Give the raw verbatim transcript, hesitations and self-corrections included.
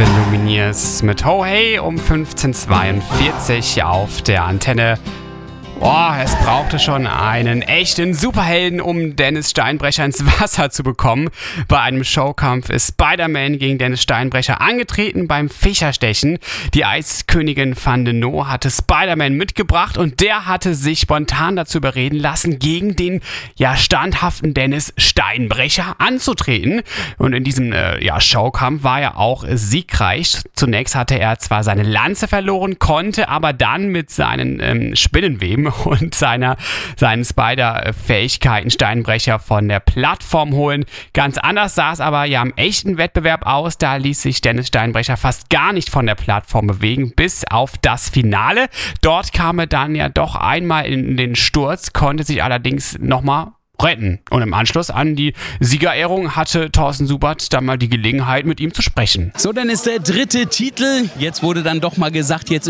The Lumineers mit Ho Hey um fünfzehn Uhr zweiundvierzig auf der Antenne. Boah, es brauchte schon einen echten Superhelden, um Dennis Steinbrecher ins Wasser zu bekommen. Bei einem Showkampf ist Spider-Man gegen Dennis Steinbrecher angetreten beim Fischerstechen. Die Eiskönigin Van de Noo hatte Spider-Man mitgebracht und der hatte sich spontan dazu überreden lassen, gegen den ja standhaften Dennis Steinbrecher anzutreten. Und in diesem äh, ja, Showkampf war er auch siegreich. Zunächst hatte er zwar seine Lanze verloren, konnte aber dann mit seinen ähm, Spinnenweben und seiner, seinen Spider-Fähigkeiten Steinbrecher von der Plattform holen. Ganz anders sah es aber ja im echten Wettbewerb aus. Da ließ sich Dennis Steinbrecher fast gar nicht von der Plattform bewegen, bis auf das Finale. Dort kam er dann ja doch einmal in den Sturz, konnte sich allerdings nochmal retten. Und im Anschluss an die Siegerehrung hatte Thorsten Subert dann mal die Gelegenheit, mit ihm zu sprechen. So, dann ist der dritte Titel. Jetzt wurde dann doch mal gesagt, jetzt